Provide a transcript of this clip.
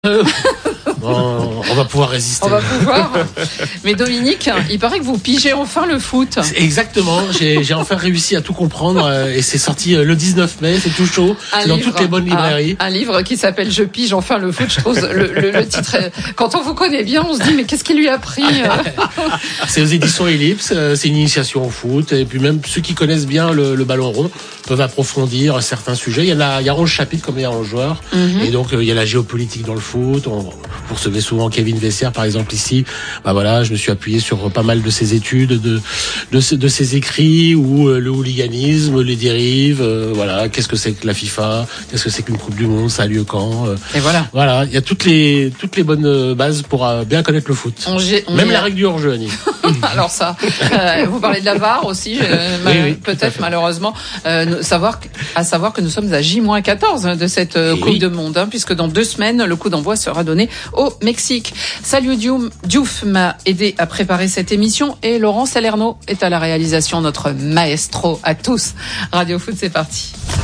Bon, on va pouvoir résister. On va pouvoir. Mais Dominique, il paraît que vous pigez enfin le foot. Exactement, j'ai enfin réussi à tout comprendre et c'est sorti le 19 mai, c'est tout chaud, c'est dans toutes les bonnes librairies. Un livre qui s'appelle Je pige enfin le foot, je trouve le titre, quand on vous connaît bien, on se dit mais qu'est-ce qui lui a pris C'est aux éditions Ellipse, c'est une initiation au foot et puis même ceux qui connaissent bien le ballon rond peuvent approfondir certains sujets. Il y a 11 chapitres comme il y a 11 joueurs et donc il y a la géopolitique dans le foot. Vous recevez souvent Kevin Vessers, par exemple, ici. Bah voilà, je me suis appuyé sur pas mal de ses études, de ses écrits, ou le hooliganisme, les dérives, voilà, qu'est-ce que c'est que la FIFA, qu'est-ce que c'est qu'une Coupe du Monde, ça a lieu quand. Et voilà. Voilà, il y a toutes les bonnes bases pour bien connaître le foot. Même la règle du hors-jeu, Annie. Alors ça, vous parlez de la VAR aussi, oui, peut-être malheureusement, à savoir que nous sommes à J-14 de cette Coupe du Monde, puisque dans 2 semaines, le coup d'envoi sera donné au Mexique. Salut Diouf m'a aidé à préparer cette émission et Laurent Salerno est à la réalisation, notre maestro à tous. Radio Foot, c'est parti.